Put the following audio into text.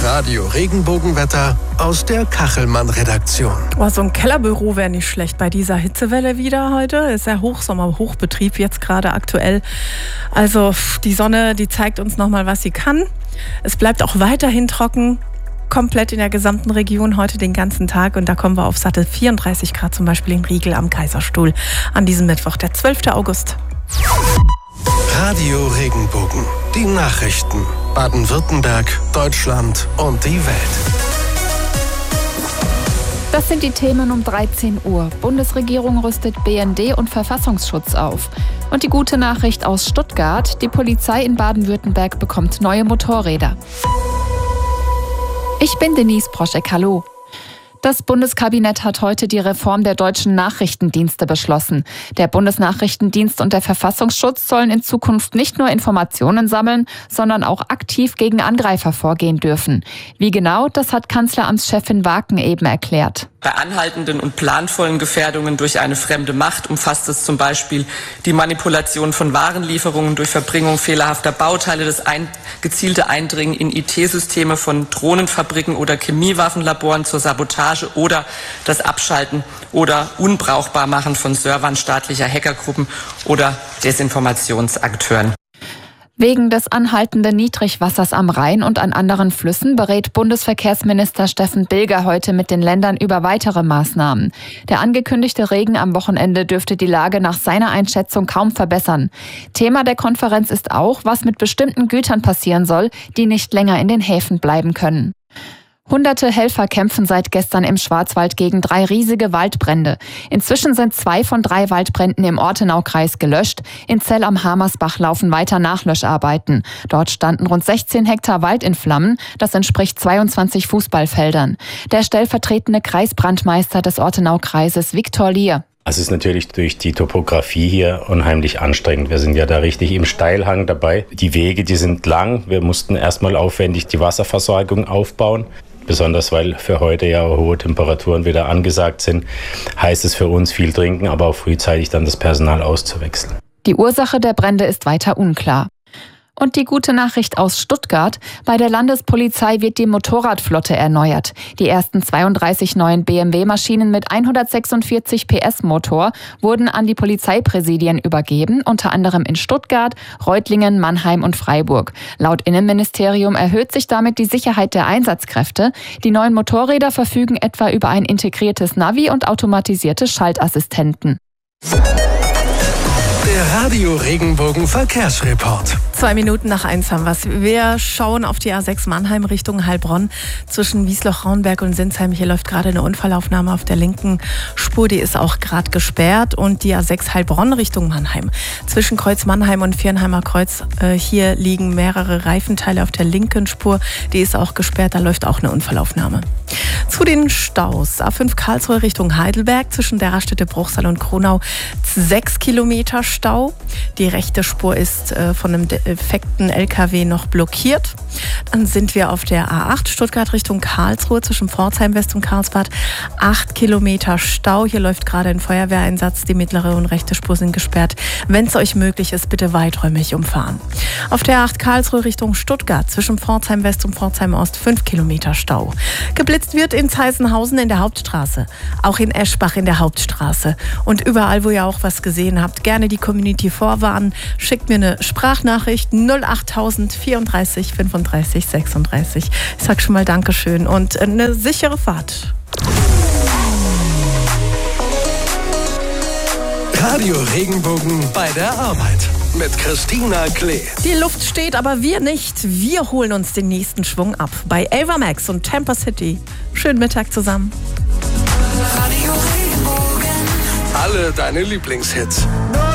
Radio Regenbogenwetter aus der Kachelmann-Redaktion. Oh, so ein Kellerbüro wäre nicht schlecht bei dieser Hitzewelle wieder heute. Ist ja Hochsommer-Hochbetrieb jetzt gerade aktuell. Also die Sonne, die zeigt uns nochmal, was sie kann. Es bleibt auch weiterhin trocken. Komplett in der gesamten Region heute den ganzen Tag. Und da kommen wir auf satte 34 Grad, zum Beispiel in Riegel am Kaiserstuhl an diesem Mittwoch, der 12. August. Radio Regenbogen. Die Nachrichten. Baden-Württemberg, Deutschland und die Welt. Das sind die Themen um 13 Uhr. Bundesregierung rüstet BND und Verfassungsschutz auf. Und die gute Nachricht aus Stuttgart: Die Polizei in Baden-Württemberg bekommt neue Motorräder. Ich bin Denise Proschek, hallo. Das Bundeskabinett hat heute die Reform der deutschen Nachrichtendienste beschlossen. Der Bundesnachrichtendienst und der Verfassungsschutz sollen in Zukunft nicht nur Informationen sammeln, sondern auch aktiv gegen Angreifer vorgehen dürfen. Wie genau, das hat Kanzleramtschefin Waken eben erklärt. Bei anhaltenden und planvollen Gefährdungen durch eine fremde Macht umfasst es zum Beispiel die Manipulation von Warenlieferungen durch Verbringung fehlerhafter Bauteile, das gezielte Eindringen in IT-Systeme von Drohnenfabriken oder Chemiewaffenlaboren zur Sabotage oder das Abschalten oder Unbrauchbarmachen von Servern staatlicher Hackergruppen oder Desinformationsakteuren. Wegen des anhaltenden Niedrigwassers am Rhein und an anderen Flüssen berät Bundesverkehrsminister Steffen Bilger heute mit den Ländern über weitere Maßnahmen. Der angekündigte Regen am Wochenende dürfte die Lage nach seiner Einschätzung kaum verbessern. Thema der Konferenz ist auch, was mit bestimmten Gütern passieren soll, die nicht länger in den Häfen bleiben können. Hunderte Helfer kämpfen seit gestern im Schwarzwald gegen 3 riesige Waldbrände. Inzwischen sind 2 von 3 Waldbränden im Ortenaukreis gelöscht. In Zell am Hamersbach laufen weiter Nachlöscharbeiten. Dort standen rund 16 Hektar Wald in Flammen. Das entspricht 22 Fußballfeldern. Der stellvertretende Kreisbrandmeister des Ortenaukreises, Viktor Lier: Es ist natürlich durch die Topografie hier unheimlich anstrengend. Wir sind ja da richtig im Steilhang dabei. Die Wege, die sind lang. Wir mussten erstmal aufwendig die Wasserversorgung aufbauen. Besonders weil für heute ja hohe Temperaturen wieder angesagt sind, heißt es für uns viel trinken, aber auch frühzeitig dann das Personal auszuwechseln. Die Ursache der Brände ist weiter unklar. Und die gute Nachricht aus Stuttgart: Bei der Landespolizei wird die Motorradflotte erneuert. Die ersten 32 neuen BMW-Maschinen mit 146 PS Motor wurden an die Polizeipräsidien übergeben, unter anderem in Stuttgart, Reutlingen, Mannheim und Freiburg. Laut Innenministerium erhöht sich damit die Sicherheit der Einsatzkräfte. Die neuen Motorräder verfügen etwa über ein integriertes Navi und automatisierte Schaltassistenten. Der Radio Regenbogen Verkehrsreport. 2 Minuten nach 1 haben wir es. Wir schauen auf die A6 Mannheim Richtung Heilbronn zwischen Wiesloch-Raunberg und Sinsheim. Hier läuft gerade eine Unfallaufnahme auf der linken Spur. Die ist auch gerade gesperrt. Und die A6 Heilbronn Richtung Mannheim zwischen Kreuz Mannheim und Viernheimer Kreuz. Hier liegen mehrere Reifenteile auf der linken Spur. Die ist auch gesperrt. Da läuft auch eine Unfallaufnahme. Zu den Staus. A5 Karlsruhe Richtung Heidelberg zwischen der Raststätte Bruchsal und Kronau 6 Kilometer Stau. Die rechte Spur ist von einem defekten LKW noch blockiert. Dann sind wir auf der A8 Stuttgart Richtung Karlsruhe zwischen Pforzheim West und Karlsbad. 8 Kilometer Stau. Hier läuft gerade ein Feuerwehreinsatz. Die mittlere und rechte Spur sind gesperrt. Wenn es euch möglich ist, bitte weiträumig umfahren. Auf der A8 Karlsruhe Richtung Stuttgart zwischen Pforzheim West und Pforzheim Ost 5 Kilometer Stau. Geblitzt wird in Zeisenhausen in der Hauptstraße, auch in Eschbach in der Hauptstraße und überall, wo ihr auch was gesehen habt, gerne die Community vorwarnen. Schickt mir eine Sprachnachricht 08000 34 35 36. Ich sag schon mal Dankeschön und eine sichere Fahrt. Radio Regenbogen bei der Arbeit mit Christina Klee. Die Luft steht, aber wir nicht. Wir holen uns den nächsten Schwung ab bei Ava Max und Tampa City. Schönen Mittag zusammen. Radio Regenbogen. Alle deine Lieblingshits.